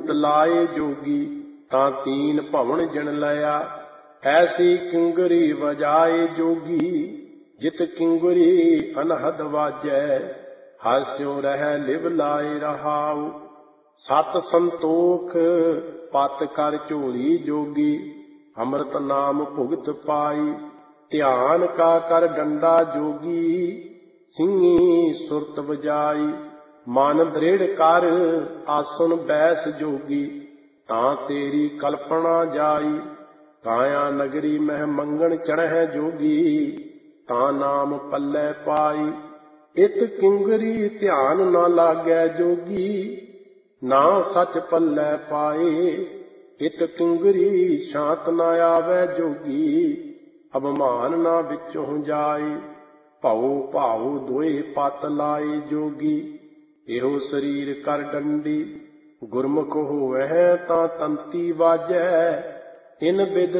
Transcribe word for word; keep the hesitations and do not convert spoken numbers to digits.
भूत लाए जोगी, तां तीन भवन जिन लया। ऐसी किंगरी बजाए जोगी, जित किंगरी अनहद वाजै। हर स्यों रह लिव लाए रहाऊ, सत संतोख पत कर झोली जोगी। अमृत नाम भुगत पाई, ध्यान का कर डंडा जोगी। सिंही सुरत बजाई, मन दृढ़ कर आसन बैस जोगी। तां तेरी कल्पना जाई, काया नगरी मह मंगन चढ़ह जोगी। तां नाम पल्लै पाई, इत किंगरी ध्यान न लागै जोगी। ना सच पल्लै पाए, इत किंगरी शांत न आवै जोगी। अभिमान न विचों जाए, भਉ भाऊ दोए पत लाए जोगी। एहो शरीर कर डंडी, गुरमुख होवै तां तंती वाजै। इन बिद